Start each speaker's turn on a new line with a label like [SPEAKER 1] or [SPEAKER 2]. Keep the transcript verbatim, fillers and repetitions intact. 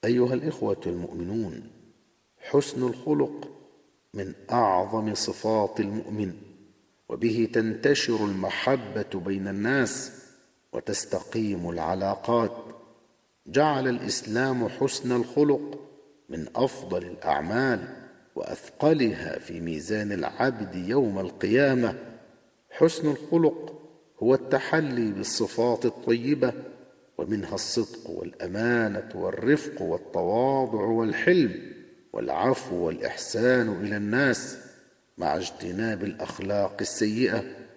[SPEAKER 1] أيها الإخوة المؤمنون، حسن الخلق من أعظم صفات المؤمن، وبه تنتشر المحبة بين الناس وتستقيم العلاقات. جعل الإسلام حسن الخلق من أفضل الأعمال وأثقلها في ميزان العبد يوم القيامة. حسن الخلق هو التحلي بالصفات الطيبة، ومنها الصدق والأمانة والرفق والتواضع والحلم والعفو والإحسان إلى الناس، مع اجتناب الأخلاق السيئة